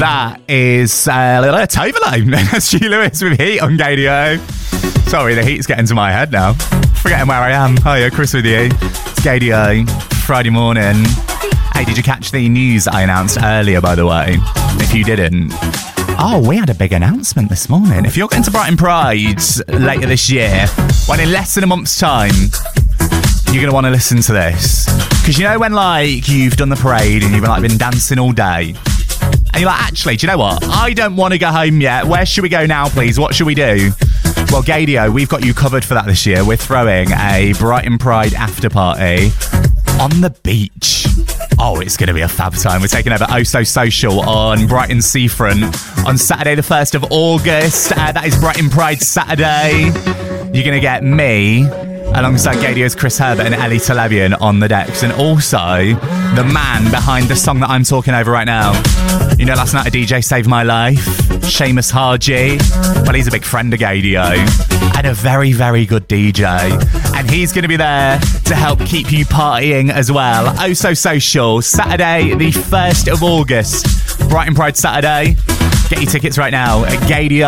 That is Toverlane. Stu Lewis with Heat on Gadio. Sorry, the heat's getting to my head now. Forgetting where I am. Hiya, Chris with you. It's Gadio, Friday morning. Hey, did you catch the news I announced earlier, by the way? If you didn't. Oh, we had a big announcement this morning. If you're going to Brighton Pride later this year, when in less than a month's time, you're going to want to listen to this. Because you know when, like, you've done the parade and you've been dancing all day, and you're like, actually, do you know what? I don't want to go home yet. Where should we go now, please? What should we do? Well, Gadio, we've got you covered for that this year. We're throwing a Brighton Pride after party on the beach. Oh, it's going to be a fab time. We're taking over Oh So Social on Brighton Seafront on Saturday the 1st of August. That is Brighton Pride Saturday. You're going to get me alongside Gadio's Chris Herbert and Ellie Talabian on the decks, and also the man behind the song that I'm talking over right now. You know, last night a DJ saved my life, Seamus Harji. Well, he's a big friend of Gadio and a very, very good DJ, and he's going to be there to help keep you partying as well. Oh So Social, Saturday the 1st of August, Brighton Pride Saturday. Get your tickets right now at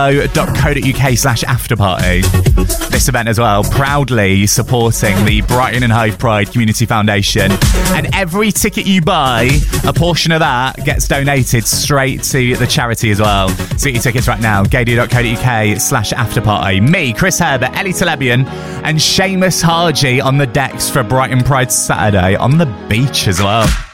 gadio.co.uk/afterparty. This event as well, proudly supporting the Brighton and Hove Pride Community Foundation. And every ticket you buy, a portion of that gets donated straight to the charity as well. So get your tickets right now, gadio.co.uk/afterparty. Me, Chris Herbert, Ellie Talabian, and Seamus Harji on the decks for Brighton Pride Saturday on the beach as well.